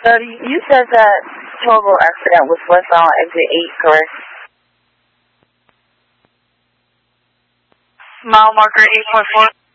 So you said that total accident was westbound exit 8, correct? Mile marker 8.4.